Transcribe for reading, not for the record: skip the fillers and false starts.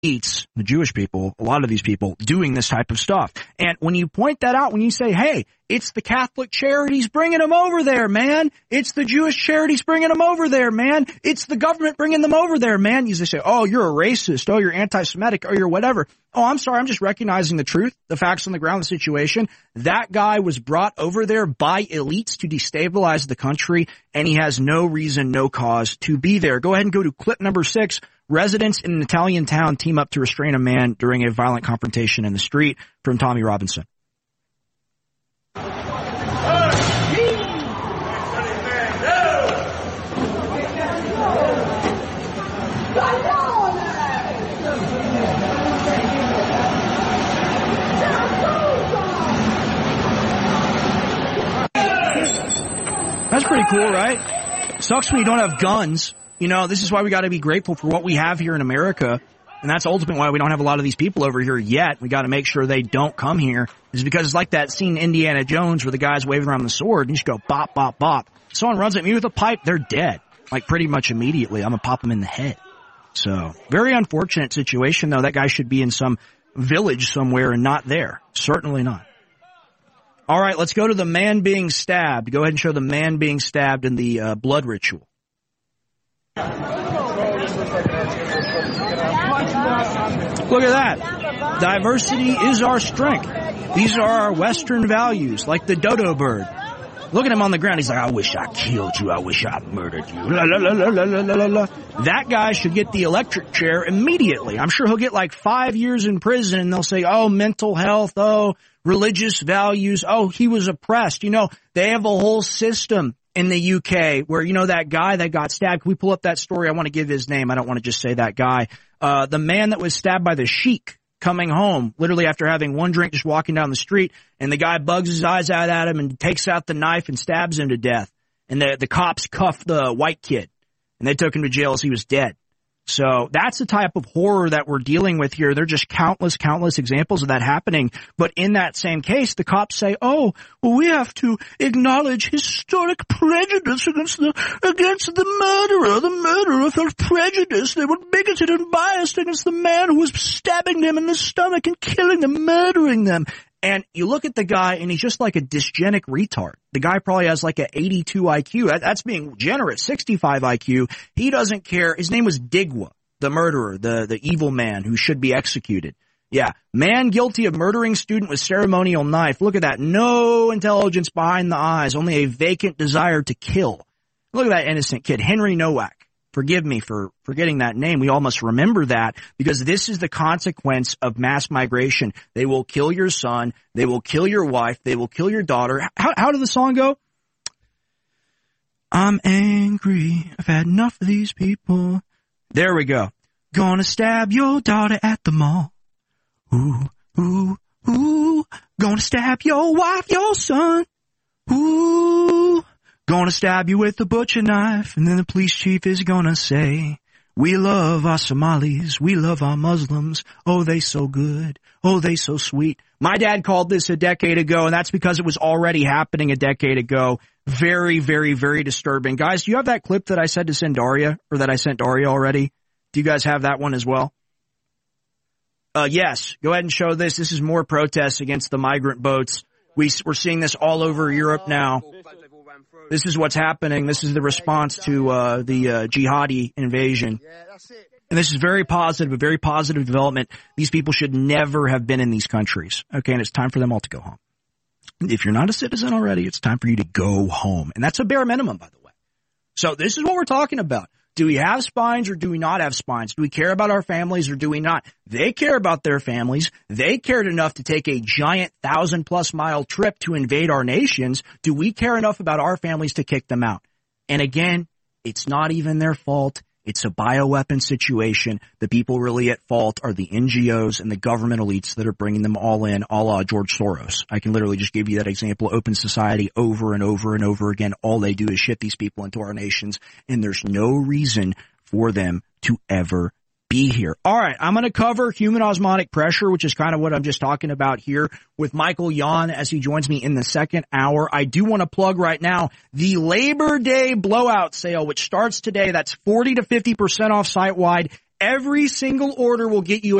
elites, the Jewish people, a lot of these people doing this type of stuff. And when you point that out, when you say, hey, it's the Catholic charities bringing them over there, man. It's the Jewish charities bringing them over there, man. It's the government bringing them over there, man. You just say, oh, you're a racist. Oh, you're anti-Semitic. Oh, you're whatever. Oh, I'm sorry. I'm just recognizing the truth, the facts on the ground, the situation. That guy was brought over there by elites to destabilize the country, and he has no reason, no cause to be there. Go ahead and go to clip number 6. Residents in an Italian town team up to restrain a man during a violent confrontation in the street, from Tommy Robinson. That's pretty cool, right? Sucks when you don't have guns. You know, this is why we got to be grateful for what we have here in America. And that's ultimately why we don't have a lot of these people over here yet. We got to make sure they don't come here. Is because it's like that scene in Indiana Jones where the guy's waving around the sword and you just go bop, bop, bop. Someone runs at me with a pipe, they're dead. Like pretty much immediately. I'm going to pop them in the head. So, very unfortunate situation though. That guy should be in some village somewhere and not there. Certainly not. All right, let's go to the man being stabbed. Go ahead and show the man being stabbed in the blood ritual. Look at that. Diversity is our strength. These are our Western values, like the dodo bird. Look at him on the ground. He's like, I wish I killed you. I wish I murdered you. La, la, la, la, la, la, la. That guy should get the electric chair immediately. I'm sure he'll get like 5 years in prison, and they'll say, oh, mental health, oh, religious values, oh, he was oppressed. You know, they have a whole system in the UK where, you know, that guy that got stabbed. Can we pull up that story? I want to give his name. I don't want to just say that guy. The man that was stabbed by the sheik coming home, literally after having one drink, just walking down the street, and the guy bugs his eyes out at him and takes out the knife and stabs him to death. And the cops cuffed the white kid, and they took him to jail as he was dead. So that's the type of horror that we're dealing with here. There are just countless examples of that happening. But in that same case, the cops say, oh, well, we have to acknowledge historic prejudice against the murderer. The murderer felt prejudice. They were bigoted and biased against the man who was stabbing them in the stomach and killing them, murdering them. And you look at the guy, and he's just like a dysgenic retard. The guy probably has like an 82 IQ. That's being generous. 65 IQ. He doesn't care. His name was Digwa, the murderer, the evil man who should be executed. Yeah. Man guilty of murdering student with ceremonial knife. Look at that. No intelligence behind the eyes. Only a vacant desire to kill. Look at that innocent kid. Henry Nowak. Forgive me for forgetting that name. We all must remember that, because this is the consequence of mass migration. They will kill your son. They will kill your wife. They will kill your daughter. How did the song go? I'm angry. I've had enough of these people. There we go. Gonna stab your daughter at the mall. Ooh, ooh, ooh. Gonna stab your wife, your son. Ooh. Gonna stab you with a butcher knife, and then the police chief is gonna say, we love our Somalis, we love our Muslims, oh, they so good, oh, they so sweet. My dad called this a decade ago, and that's because it was already happening a decade ago. Very, very, very disturbing. Guys, do you have that clip that I said to send Daria, or that I sent Daria already? Do you guys have that one as well? Yes, go ahead and show this. This is more protests against the migrant boats. We're seeing this all over Europe now. This is what's happening. This is the response to the jihadi invasion. And this is very positive, a very positive development. These people should never have been in these countries. Okay, and it's time for them all to go home. If you're not a citizen already, it's time for you to go home. And that's a bare minimum, by the way. So this is what we're talking about. Do we have spines or do we not have spines? Do we care about our families or do we not? They care about their families. They cared enough to take a giant 1,000+ mile trip to invade our nations. Do we care enough about our families to kick them out? And again, it's not even their fault. It's a bioweapon situation. The people really at fault are the NGOs and the government elites that are bringing them all in, a la George Soros. I can literally just give you that example. Open society over and over and over again. All they do is ship these people into our nations, and there's no reason for them to ever be here. All right, I'm going to cover human osmotic pressure, which is kind of what I'm just talking about here, with Michael Yon as he joins me in the second hour. I do want to plug right now the Labor Day blowout sale, which starts today. That's 40 to 50% off site-wide. Every single order will get you